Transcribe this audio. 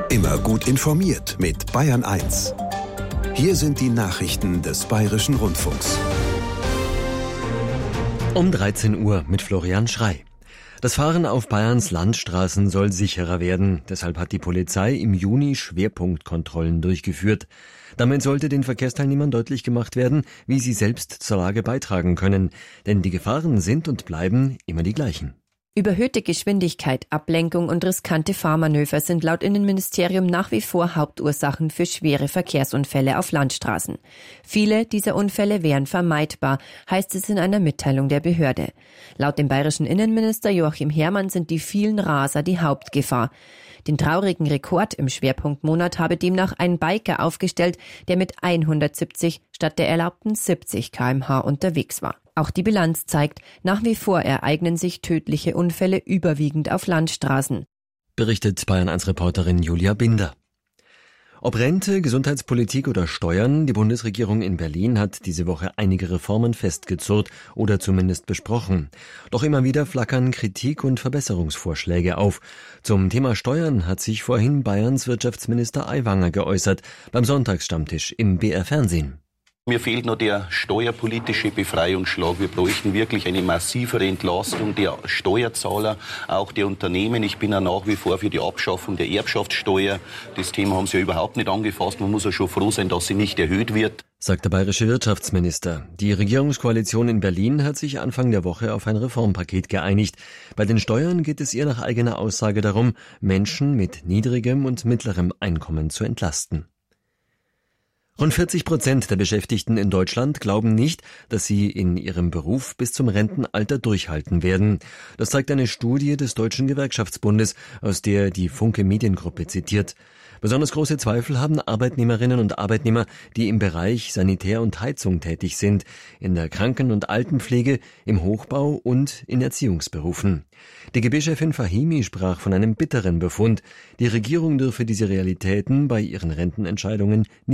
Immer gut informiert mit Bayern 1. Hier sind die Nachrichten des Bayerischen Rundfunks. Um 13 Uhr mit Florian Schrey. Das Fahren auf Bayerns Landstraßen soll sicherer werden. Deshalb hat die Polizei im Juni Schwerpunktkontrollen durchgeführt. Damit sollte den Verkehrsteilnehmern deutlich gemacht werden, wie sie selbst zur Lage beitragen können. Denn die Gefahren sind und bleiben immer die gleichen. Überhöhte Geschwindigkeit, Ablenkung und riskante Fahrmanöver sind laut Innenministerium nach wie vor Hauptursachen für schwere Verkehrsunfälle auf Landstraßen. Viele dieser Unfälle wären vermeidbar, heißt es in einer Mitteilung der Behörde. Laut dem bayerischen Innenminister Joachim Herrmann sind die vielen Raser die Hauptgefahr. Den traurigen Rekord im Schwerpunktmonat habe demnach ein Biker aufgestellt, der mit 170 statt der erlaubten 70 km/h unterwegs war. Auch die Bilanz zeigt, nach wie vor ereignen sich tödliche Unfälle überwiegend auf Landstraßen. Berichtet Bayern-1-Reporterin Julia Binder. Ob Rente, Gesundheitspolitik oder Steuern, die Bundesregierung in Berlin hat diese Woche einige Reformen festgezurrt oder zumindest besprochen. Doch immer wieder flackern Kritik und Verbesserungsvorschläge auf. Zum Thema Steuern hat sich vorhin Bayerns Wirtschaftsminister Aiwanger geäußert, beim Sonntagsstammtisch im BR Fernsehen. Mir fehlt noch der steuerpolitische Befreiungsschlag. Wir bräuchten wirklich eine massivere Entlastung der Steuerzahler, auch der Unternehmen. Ich bin ja nach wie vor für die Abschaffung der Erbschaftssteuer. Das Thema haben Sie ja überhaupt nicht angefasst. Man muss ja schon froh sein, dass sie nicht erhöht wird, sagt der bayerische Wirtschaftsminister. Die Regierungskoalition in Berlin hat sich Anfang der Woche auf ein Reformpaket geeinigt. Bei den Steuern geht es ihr nach eigener Aussage darum, Menschen mit niedrigem und mittlerem Einkommen zu entlasten. Rund 40% der Beschäftigten in Deutschland glauben nicht, dass sie in ihrem Beruf bis zum Rentenalter durchhalten werden. Das zeigt eine Studie des Deutschen Gewerkschaftsbundes, aus der die Funke Mediengruppe zitiert. Besonders große Zweifel haben Arbeitnehmerinnen und Arbeitnehmer, die im Bereich Sanitär und Heizung tätig sind, in der Kranken- und Altenpflege, im Hochbau und in Erziehungsberufen. DGB-Chefin Fahimi sprach von einem bitteren Befund. Die Regierung dürfe diese Realitäten bei ihren Rentenentscheidungen